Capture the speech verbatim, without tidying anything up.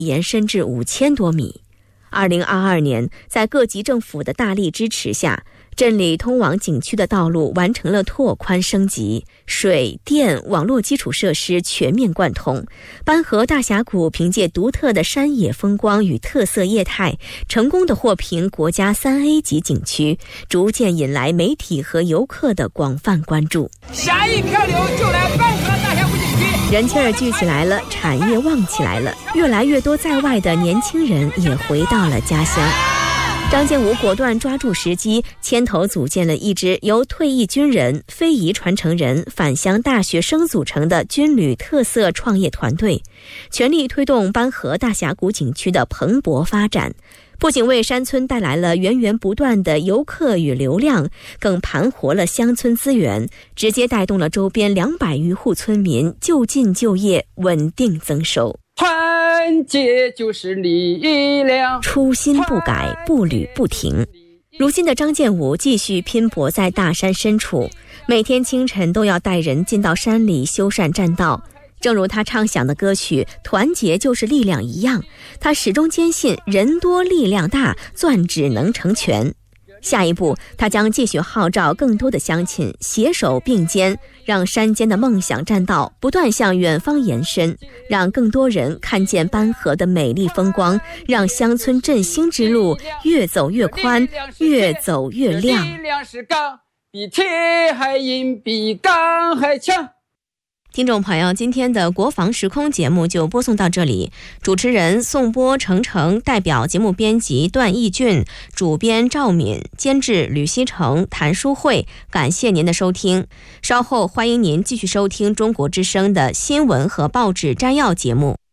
延伸至五千多米。二零二二年，在各级政府的大力支持下，镇里通往景区的道路完成了拓宽升级，水电网络基础设施全面贯通。班河大峡谷凭借独特的山野风光与特色业态，成功的获评国家三 A 级景区，逐渐引来媒体和游客的广泛关注。 下一漂流就来班河大峡谷景区， 人气儿聚起来了，产业旺起来了，越来越多在外的年轻人也回到了家乡。张建武果断抓住时机，牵头组建了一支由退役军人、非遗传承人、返乡大学生组成的军旅特色创业团队，全力推动班河大峡谷景区的蓬勃发展。不仅为山村带来了源源不断的游客与流量，更盘活了乡村资源，直接带动了周边两百余户村民就近就业，稳定增收。 团结就是力量， 初心不改，步履不停。如今的张建武继续拼搏在大山深处，每天清晨都要带人进到山里修缮栈道。正如他唱响的歌曲《团结就是力量》一样，他始终坚信人多力量大，钻指能成全。下一步，他将继续号召更多的乡亲携手并肩，让山间的梦想栈道不断向远方延伸，让更多人看见班河的美丽风光，让乡村振兴之路越走越宽，越走越亮。 力量是钢，比铁还硬，比钢还强。 听众朋友，今天的国防时空节目就播送到这里，主持人宋波、程程，代表节目编辑段义俊，主编赵敏，监制吕希成、谭淑慧，感谢您的收听。稍后欢迎您继续收听中国之声的新闻和报纸摘要节目。